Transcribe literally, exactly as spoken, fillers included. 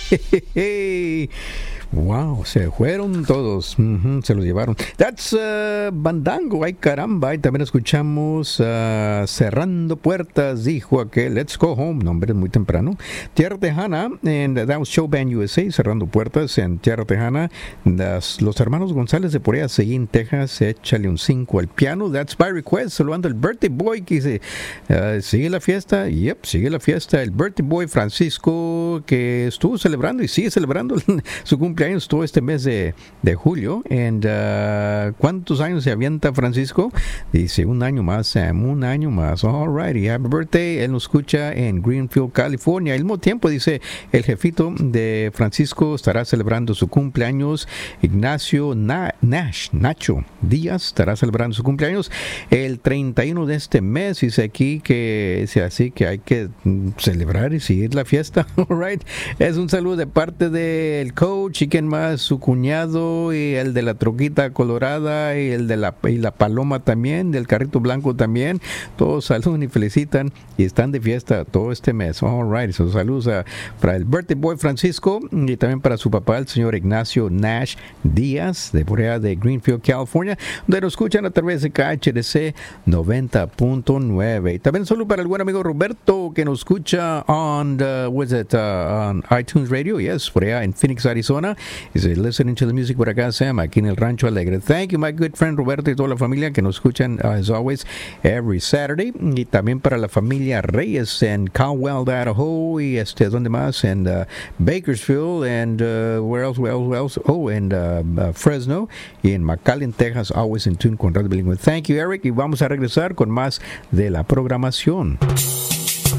Wow, se fueron todos, uh-huh, se los llevaron. That's uh, Bandango, ay caramba. Y también escuchamos uh, Cerrando Puertas, dijo aquel. Let's Go Home, nombre muy temprano. Tierra Tejana, and that was Show Band U S A, Cerrando Puertas en Tierra Tejana. Las, los hermanos González de por allá, Seguín, Texas, échale un cinco al piano. That's by request, saludando el Birthday Boy que dice, uh, sigue la fiesta. Yep, sigue la fiesta. El Birthday Boy Francisco, que estuvo celebrando y sigue celebrando su cumpleaños años todo este mes de, de julio. And, uh, ¿cuántos años se avienta Francisco? Dice un año más, Sam, un año más. Alrighty, happy birthday. Él nos escucha en Greenfield, California. Al mismo tiempo dice el jefito de Francisco estará celebrando su cumpleaños. Ignacio Na- Nash Nacho Díaz estará celebrando su cumpleaños el treinta y uno de este mes. Dice aquí que dice así que hay que celebrar y seguir la fiesta. Alright, es un saludo de parte del coach. ¿Y quién más? Su cuñado y el de la troquita colorada y el de la, y la paloma también, del carrito blanco también. Todos saludan y felicitan y están de fiesta todo este mes. All right, so saludos a, para el birthday boy Francisco y también para su papá, el señor Ignacio Nash Díaz, de por allá de Greenfield, California, donde nos escuchan a través de K H D C noventa punto nueve. Y también saludo para el buen amigo Roberto, que nos escucha on, the, what's it, uh, on iTunes Radio, yes, por allá en Phoenix, Arizona. Is listening to the music por acá, Sam, aquí en el Rancho Alegre. Thank you, my good friend Roberto y toda la familia que nos escuchan, uh, as always, every Saturday. Y también para la familia Reyes en Caldwell, Idaho, y este, ¿dónde más? En uh, Bakersfield, and uh, where else, where else, where else? Oh, en uh, uh, Fresno, y en McAllen, Texas, always in tune con Radio Bilingüe. Thank you, Eric, y vamos a regresar con más de la programación.